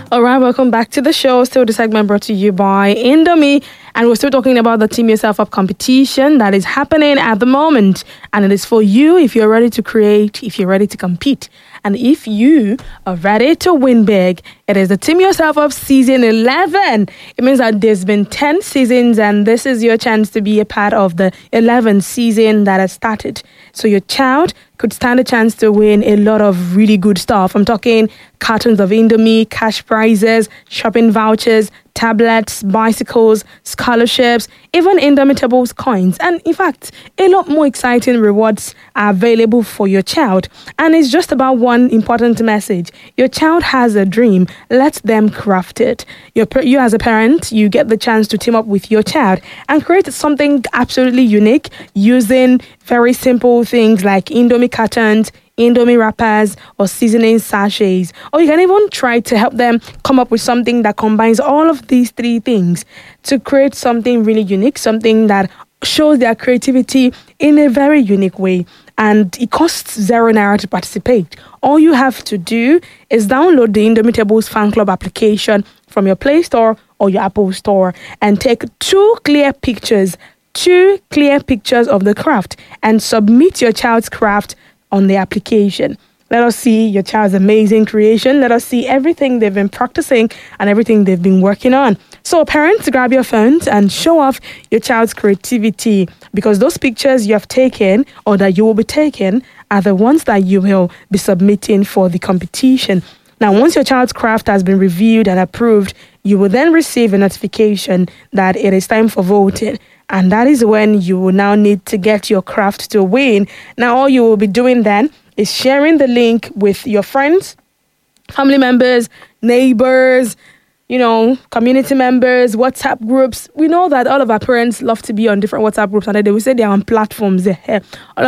All right, welcome back to the show. Still the segment brought to you by Indomie. And we're still talking about the Team Yourself Up competition that is happening at the moment. And it is for you if you're ready to create, if you're ready to compete. And if you are ready to win big, it is the Team Yourself Up season 11. It means that there's been 10 seasons and this is your chance to be a part of the 11th season that has started. So your child could stand a chance to win a lot of really good stuff. I'm talking cartons of Indomie, cash prizes, shopping vouchers, tablets, bicycles, scholarships, even Indomitables coins. And in fact, a lot more exciting rewards are available for your child. And it's just about one important message. Your child has a dream. Let them craft it. You as a parent, you get the chance to team up with your child and create something absolutely unique using very simple things like Indomie cartons, Indomie wrappers, or seasoning sachets. Or you can even try to help them come up with something that combines all of these three things to create something really unique, something that shows their creativity in a very unique way. And it costs ₦0 to participate. All you have to do is download the Indomitables Fan Club application from your Play Store or your Apple Store and take two clear pictures of the craft and submit your child's craft on the application. Let us see your child's amazing creation. Let us see everything they've been practicing and everything they've been working on. So parents, grab your phones and show off your child's creativity, because those pictures you have taken or that you will be taking are the ones that you will be submitting for the competition. Now, once your child's craft has been reviewed and approved, you will then receive a notification that it is time for voting. And that is when you will now need to get your craft to win. Now, all you will be doing then is sharing the link with your friends, family members, neighbors, community members, WhatsApp groups. We know that all of our parents love to be on different WhatsApp groups, and they will say they are on platforms. All